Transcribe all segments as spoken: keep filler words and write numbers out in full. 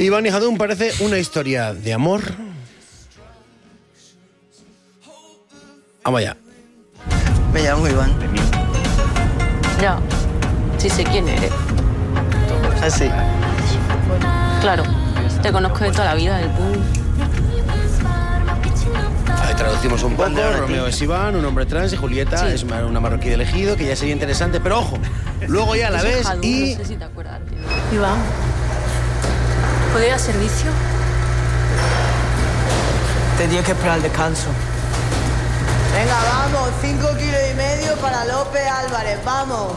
Iván y Hadún parece una historia de amor. Vamos allá. Me llamo Iván. Ya, sí sé quién eres. Así. Claro, te conozco de toda la vida del pool. Ahí traducimos un poco. Romeo es Iván, un hombre trans, y Julieta sí. es una marroquí de elegido, que ya sería interesante, pero ojo, luego ya la ves Hadún, y... No sé si te acuerdas. Iván, ¿puedo ir a servicio? Tendría que esperar el descanso. Venga, vamos, cinco kilos y medio para López Álvarez, vamos.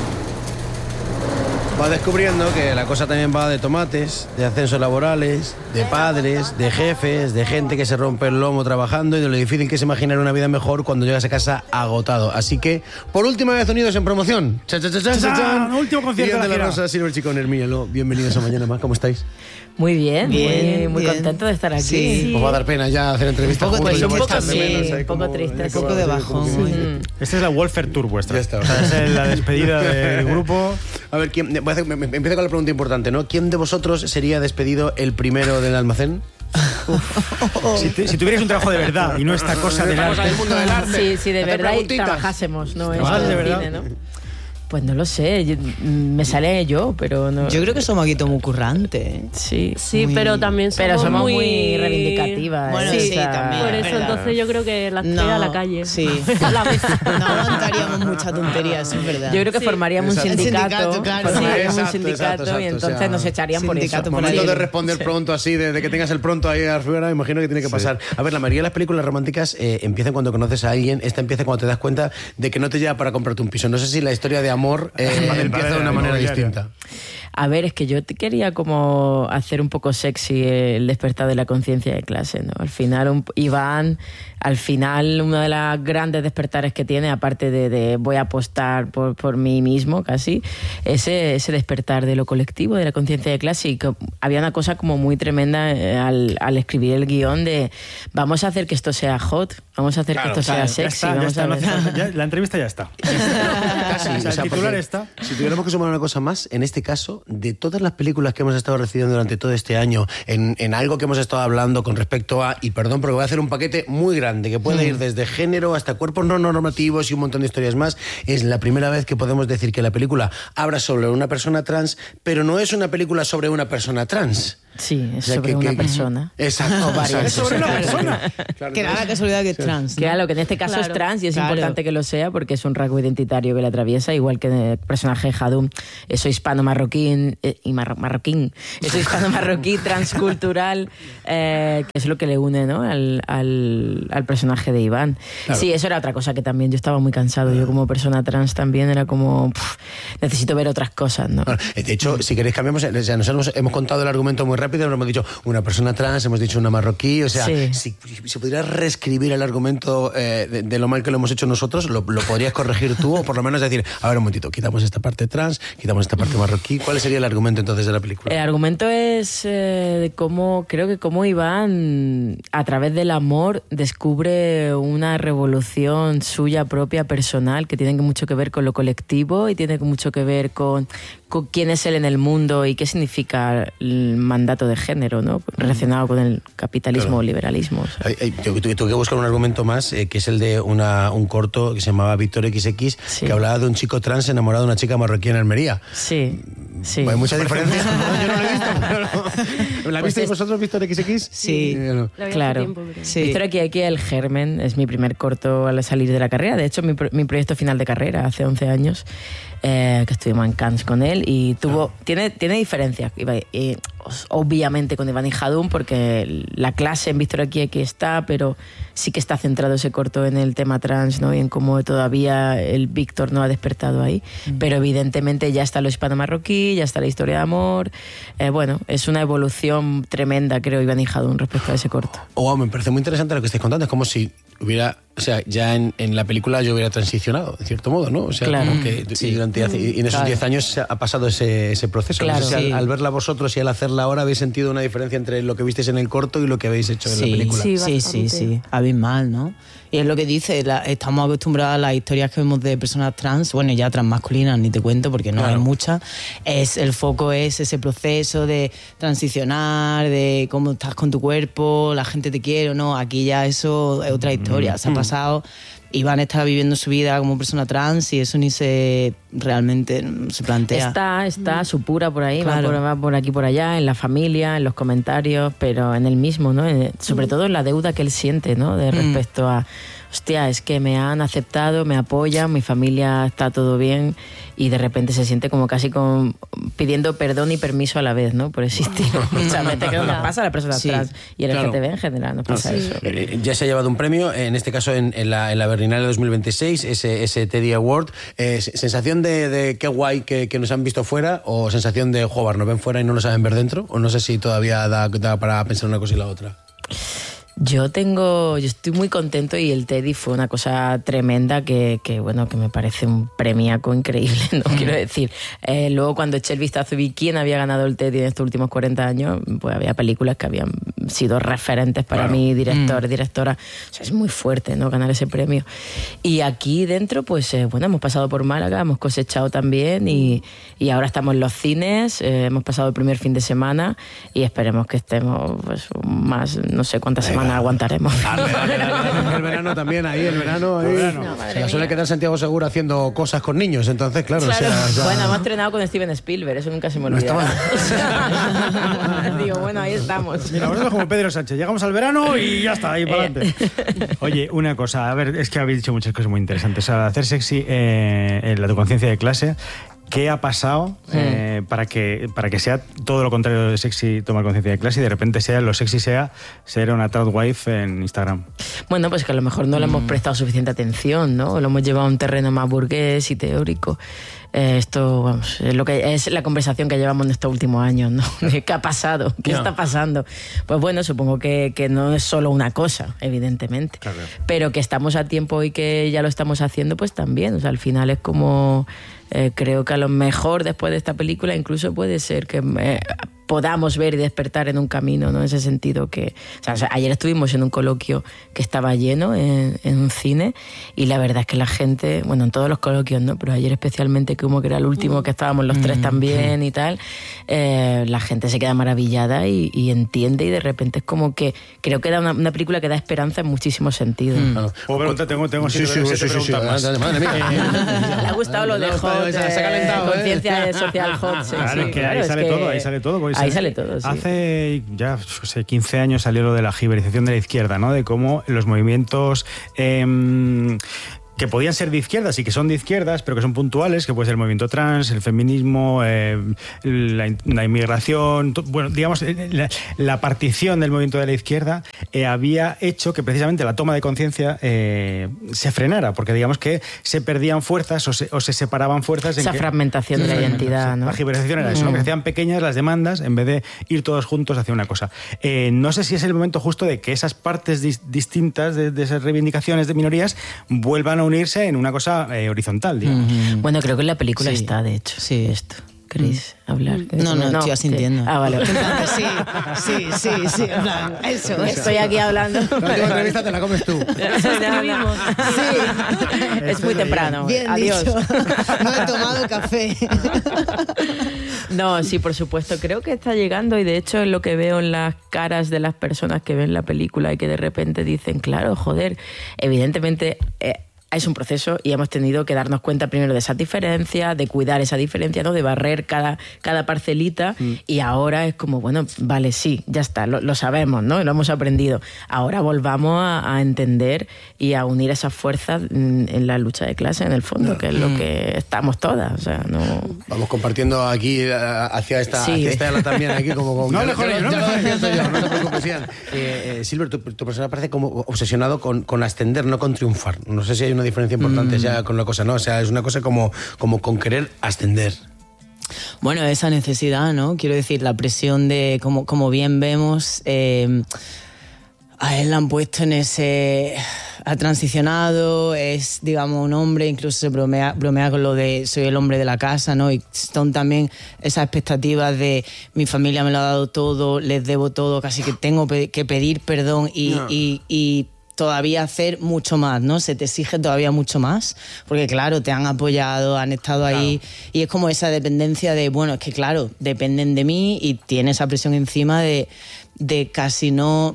Va descubriendo que la cosa también va de tomates, de ascensos laborales, de padres, de jefes, de gente que se rompe el lomo trabajando y de lo difícil que es imaginar una vida mejor cuando llegas a casa agotado. Así que, por última vez unidos en promoción. ¡Cha, cha, cha, cha, cha, cha! Último concierto de de la la Rosa, Silver Chico, Hermíalo. Bienvenidos a Mañana Más, ¿cómo estáis? Muy bien, bien muy, muy bien. contento de estar aquí. Sí. Os va a dar pena ya hacer entrevistas Un poco juntos. triste, Yo me echo de sí, menos, un ahí poco como- triste, ahí sí. como- Un poco de como- bajón, como- ¿eh? Esta es la Welfare Tour vuestra. Ya está. O sea, es la despedida del grupo. A ver, ¿quién, voy a hacer- me- me- empiezo con la pregunta importante, ¿no? ¿Quién de vosotros sería despedido el primero del almacén? Si, te- si tuvierais un trabajo de verdad y no esta cosa del Vamos al arte. mundo del arte. Sí, sí, de Hacer verdad y preguntitas. trabajásemos, ¿no? ¿Trabajas Esto de del verdad? cine, ¿no? Pues no lo sé, yo- me sale yo, pero no... Yo creo que somos aquí muy currantes, ¿eh? Sí, Sí, Muy- pero también somos, pero somos muy, muy reivindicativas. Bueno, ¿eh? sí, O sea, también. Por es eso, verdad. entonces yo creo que las no, a la calle. Sí. A la vez. No aguantaríamos mucha tontería, eso es verdad. Yo creo que Sí. formaríamos un Exacto. sindicato, Sindicato, claro. formaríamos Sí, un exacto, sindicato exacto, exacto, y entonces o sea, nos echarían por eso. sindicato por Momento ahí. de responder pronto así, de, de que tengas el pronto ahí afuera, imagino que tiene que pasar. A ver, la mayoría de las películas románticas eh, empiezan cuando conoces a alguien, esta empieza cuando te das cuenta de que no te lleva para comprarte un piso. No sé si la historia de amor eh, Vale, empieza vale, de una la manera inmobiliaria. distinta. A ver, es que yo te quería como hacer un poco sexy el despertar de la conciencia de clase, ¿no? Al final, un, Iván, al final, uno de los grandes despertares que tiene, aparte de, de voy a apostar por, por mí mismo casi, ese, ese despertar de lo colectivo, de la conciencia de clase. Y que había una cosa como muy tremenda eh, al, al escribir el guión de vamos a hacer que esto sea hot, vamos a hacer Claro, que esto claro, sea Ya sexy. está, ya vamos está, a no ver- hace falta, ya- la entrevista ya está. Casi, O sea, el titular porque está. Si tuviéramos que sumar una cosa más, en este caso, de todas las películas que hemos estado recibiendo durante todo este año, en, en algo que hemos estado hablando con respecto a, y perdón, porque voy a hacer un paquete muy grande, que puede ir desde género hasta cuerpos no normativos y un montón de historias más, es la primera vez que podemos decir que la película habla sobre una persona trans, pero no es una película sobre una persona trans. Sí, es O sea, sobre que- una que- persona. Exacto. O varias. exacto. Es sobre una persona. Claro, Que da la casualidad que es trans. Que claro, que en este caso Claro. es trans y es Claro. importante que lo sea porque es un rasgo identitario que le atraviesa, igual que el personaje de Hadún. Eso hispano-marroquín eh, y marro- marroquín. Eso hispano-marroquí transcultural, eh, que es lo que le une, ¿no? al, al, al personaje de Iván. Claro. Sí, eso era otra cosa que también yo estaba muy cansado. Yo como persona trans también era como pff, necesito ver otras cosas, ¿no? Bueno, de hecho, si queréis cambiamos, o sea, nos hemos, hemos contado el argumento muy rápido, nos hemos dicho una persona trans, hemos dicho una marroquí, o sea, Sí. si, si pudieras reescribir el argumento eh, de, de lo mal que lo hemos hecho nosotros, lo, lo podrías corregir tú, o por lo menos decir, a ver un momentito, quitamos esta parte trans, quitamos esta parte marroquí, ¿cuál sería el argumento entonces de la película? El argumento es eh, de cómo, creo que cómo Iván, a través del amor, descubre una revolución suya propia, personal, que tiene mucho que ver con lo colectivo y tiene mucho que ver con, con quién es él en el mundo y qué significa el mandato de género, ¿no? Relacionado con el capitalismo Claro. o liberalismo. O sea. Ay, ay, Tengo tengo que buscar un argumento más, eh, que es el de una, un corto que se llamaba Víctor equis equis, Sí. que hablaba de un chico trans enamorado de una chica marroquí en Almería. Sí, sí. ¿Hay mucha diferencia? No, yo no lo he visto, pero... ¿La Pues visteis es- vosotros, Víctor equis equis? Sí. Eh, no. Lo vi hace Claro. tiempo, pero- Sí. Víctor aquí, aquí el Germen es mi primer corto al salir de la carrera. De hecho, mi, pro- mi proyecto final de carrera hace once años, eh, que estuvimos en Cannes con él y tuvo tiene, tiene diferencias. Iba- y, os- obviamente con Iván y Hadún, porque la clase en Víctor aquí, aquí está, pero sí que está centrado ese corto en el tema trans, ¿no? Y en cómo todavía el Víctor no ha despertado ahí. Pero evidentemente ya está lo hispano-marroquí, ya está la historia de amor. Eh, bueno, es una evolución tremenda, creo, Iván y Hadún respecto a ese corto. Oh, me parece muy interesante lo que estáis contando. Es como si hubiera, o sea, ya en, en la película yo hubiera transicionado, de cierto modo, ¿no? O sea, Claro. como que Sí. y durante, y en esos Claro. diez años se ha pasado ese, ese proceso. Claro. No sé si Sí. al, al verla vosotros y al hacerla ahora habéis sentido una diferencia entre lo que visteis en el corto y lo que habéis hecho en la película. Sí, sí, sí, bastante. sí. Abismal, ¿no? Y es lo que dice, la, estamos acostumbrados a las historias que vemos de personas trans, bueno, ya transmasculinas, ni te cuento porque no claro. hay muchas. Es, el foco es ese proceso de transicionar, de cómo estás con tu cuerpo, la gente te quiere o no. Aquí ya eso es otra historia. Se ha pasado... Iván está viviendo su vida como persona trans y eso ni se realmente se plantea. Está, está, supura por ahí, claro. va, por, va por aquí, por allá, en la familia, en los comentarios, pero en él mismo, ¿no? Sobre todo en la deuda que él siente, ¿no? De respecto a, hostia, es que me han aceptado, me apoyan, mi familia está todo bien y de repente se siente como casi con, pidiendo perdón y permiso a la vez, ¿no? Por existir. Muchas veces que nos pasa a las personas sí. trans y el claro. L G T B en general nos pasa sí. eso. Eh, ya se ha llevado un premio, en este caso en, en la, en la Berlinale dos mil veintiséis, ese, ese Teddy Award. Eh, ¿Sensación de, de qué guay que, que nos han visto fuera o sensación de, joder, nos ven fuera y no nos saben ver dentro? O no sé si todavía da, da para pensar una cosa y la otra. Yo tengo, yo estoy muy contento y el Teddy fue una cosa tremenda que, que bueno, que me parece un premiaco increíble, no mm. quiero decir. Eh, luego cuando eché el vistazo y vi quién había ganado el Teddy en estos últimos cuarenta años, pues había películas que habían sido referentes para claro. mí, director, mm. directora. O sea, es muy fuerte, ¿no? Ganar ese premio. Y aquí dentro, pues eh, bueno, hemos pasado por Málaga, hemos cosechado también y, y ahora estamos en los cines, eh, hemos pasado el primer fin de semana y esperemos que estemos pues, más, no sé cuántas semanas aguantaremos. Dale, dale, dale. El verano también, ahí, el verano. Ahí. No, se la suele quedar Santiago Segura haciendo cosas con niños, entonces, claro. claro. O sea, o sea... Bueno, hemos entrenado con Steven Spielberg, eso nunca se me olvida. No Digo, bueno, ahí estamos. Mira, nosotros como Pedro Sánchez, llegamos al verano y ya está, ahí para adelante. Oye, una cosa, a ver, es que habéis dicho muchas cosas muy interesantes. O sea, hacer sexy eh, en la tu conciencia de clase. ¿Qué ha pasado sí. eh, para, que, para que sea todo lo contrario de sexy tomar conciencia de clase y de repente sea lo sexy sea ser una proud wife en Instagram? Bueno, pues que a lo mejor no le hemos prestado suficiente atención, ¿no? Lo hemos llevado a un terreno más burgués y teórico. Eh, esto, vamos, es, lo que, es la conversación que llevamos en estos últimos años, ¿no? ¿Qué ha pasado? ¿Qué no. está pasando? Pues bueno, supongo que, que no es solo una cosa, evidentemente. Claro. Pero que estamos a tiempo y que ya lo estamos haciendo, pues también. O sea, al final es como... Eh, creo que a lo mejor después de esta película incluso puede ser que eh, podamos ver y despertar en un camino, ¿no? En ese sentido que... O sea, o sea, ayer estuvimos en un coloquio que estaba lleno en, en un cine y la verdad es que la gente, bueno, en todos los coloquios, ¿no? Pero ayer especialmente, como que era el último, que estábamos los tres también y tal, eh, la gente se queda maravillada y, y entiende y de repente es como que creo que da una, una película que da esperanza en muchísimos sentidos. Mm. Claro. Puedo preguntar, tengo, tengo sí, sí, sí, sí, sí, más. Madre mía. Le ha gustado lo de Hot, se ha calentado, eh, conciencia ¿eh? social Hot. Sí, claro, sí, que claro, ahí sale es que todo, ahí sale todo. Ahí sale todo, sí. Hace ya, no sé, quince años salió lo de la jiberización de la izquierda, ¿no? De cómo los movimientos... Eh, que podían ser de izquierdas y que son de izquierdas, pero que son puntuales, que puede ser el movimiento trans, el feminismo, eh, la, la inmigración, to, bueno, digamos, la, la partición del movimiento de la izquierda eh, había hecho que precisamente la toma de conciencia eh, se frenara, porque digamos que se perdían fuerzas o se, o se separaban fuerzas. Esa en que, fragmentación de la identidad, ¿no? La jiberización era eso, ¿no? Que hacían pequeñas las demandas en vez de ir todos juntos hacia una cosa. Eh, no sé si es el momento justo de que esas partes dis, distintas de, de esas reivindicaciones de minorías vuelvan a unirse en una cosa eh, horizontal, digamos. Mm-hmm. Bueno, creo que en la película sí. está, de hecho, sí. esto. ¿Queréis mm. hablar? No, no, no, estoy asintiendo. Sí. Ah, vale. Sí, sí, sí, sí, en plan, eso, eso. Estoy aquí hablando. La última entrevista te la comes tú. Suscribimos. Sí. Es muy temprano. Bien Adiós. Dicho. No he tomado café. No, sí, por supuesto. Creo que está llegando y de hecho es lo que veo en las caras de las personas que ven la película y que de repente dicen, claro, joder, evidentemente... Eh, es un proceso y hemos tenido que darnos cuenta primero de esas diferencias, de cuidar esa diferencia, ¿no? De barrer cada, cada parcelita mm. y ahora es como, bueno, vale, sí, ya está, lo, lo sabemos, ¿no? Lo hemos aprendido. Ahora volvamos a, a entender y a unir esas fuerzas en, en la lucha de clase, en el fondo, no. que es lo que estamos todas. O sea, no... Vamos compartiendo aquí hacia esta, sí. hacia esta ala también, aquí como... como no, ya, mejor ya, yo, ya no, lo mejor yo, no te preocupes, Ian. Eh, eh, Silver, tu, tu persona parece como obsesionado con, con ascender, no con triunfar. No sé si hay una diferencia importante mm. ya con la cosa, ¿no? O sea, es una cosa como, como con querer ascender. Bueno, esa necesidad, ¿no? Quiero decir, la presión de, como, como bien vemos, eh, a él la han puesto en ese... Ha transicionado, es, digamos, un hombre, incluso se bromea, bromea con lo de soy el hombre de la casa, ¿no? Y son también esas expectativas de mi familia me lo ha dado todo, les debo todo, casi que tengo que pedir perdón y... No. y, y todavía hacer mucho más, ¿no? Se te exige todavía mucho más, porque claro, te han apoyado, han estado ahí, claro. Y es como esa dependencia de, bueno, es que claro, dependen de mí y tiene esa presión encima de, de casi no...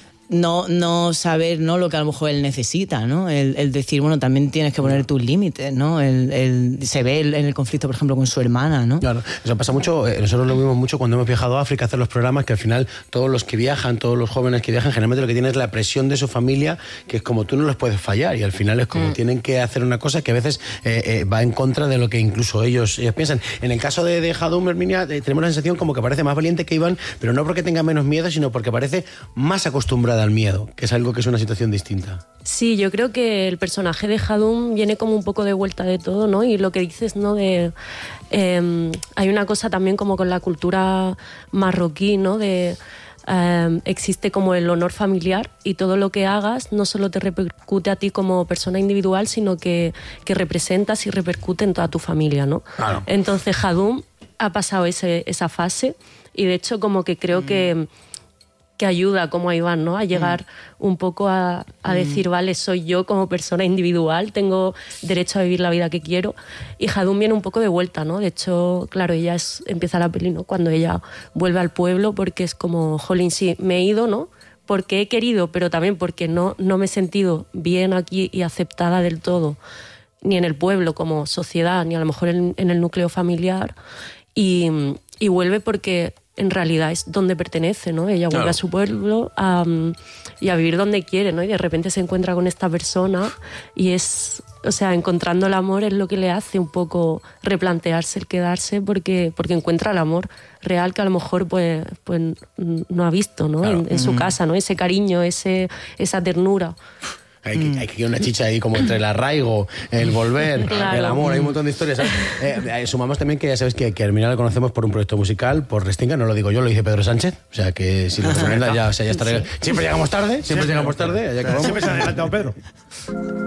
No, no saber, ¿no?, lo que a lo mejor él necesita, ¿no? El, el decir, bueno, también tienes que poner tus límites, ¿no? El, el, se ve en el conflicto, por ejemplo, con su hermana, ¿no? Claro, eso pasa mucho, eh, nosotros lo vimos mucho cuando hemos viajado a África a hacer los programas, que al final todos los que viajan, todos los jóvenes que viajan, generalmente lo que tienen es la presión de su familia, que es como tú no los puedes fallar, y al final es como mm. tienen que hacer una cosa que a veces eh, eh, va en contra de lo que incluso ellos, ellos piensan. En el caso de, de Jadum, Herminia, eh, tenemos la sensación como que parece más valiente que Iván, pero no porque tenga menos miedo, sino porque parece más acostumbrada al miedo, que es algo que es una situación distinta. Sí, yo creo que el personaje de Jadum viene como un poco de vuelta de todo, ¿no? Y lo que dices, ¿no? De, eh, hay una cosa también como con la cultura marroquí, ¿no? De eh, existe como el honor familiar y todo lo que hagas no solo te repercute a ti como persona individual, sino que, que representas y repercute en toda tu familia, ¿no? Claro. Entonces Jadum ha pasado ese, esa fase y de hecho como que creo mm. que que ayuda como a Iván, ¿no? A llegar mm. un poco a, a decir, mm. vale, soy yo como persona individual, tengo derecho a vivir la vida que quiero. Y Jadum viene un poco de vuelta, ¿no? De hecho, claro, ella es, empieza la peli, ¿no? Cuando ella vuelve al pueblo, porque es como, jolín, sí, me he ido, ¿no? Porque he querido, pero también porque no, no me he sentido bien aquí y aceptada del todo, ni en el pueblo como sociedad, ni a lo mejor en, en el núcleo familiar. Y, y vuelve porque en realidad es donde pertenece, ¿no? Ella vuelve claro. a su pueblo a, y a vivir donde quiere, ¿no? Y de repente se encuentra con esta persona y es, o sea, encontrando el amor es lo que le hace un poco replantearse el quedarse porque, porque encuentra el amor real que a lo mejor pues, pues no ha visto, ¿no? Claro. En, en su casa, ¿no? Ese cariño, ese, esa ternura. Hay que, hay que ir una chicha ahí como entre el arraigo, el volver, claro. el amor, hay un montón de historias. Eh, eh, sumamos también que ya sabes que, que a Herminia la conocemos por un proyecto musical, por Restinga, no lo digo yo, lo dice Pedro Sánchez. O sea que si lo recomienda ya, o sea, ya está. Sí. Siempre llegamos tarde, siempre llegamos tarde. Allá siempre se ha adelantado Pedro.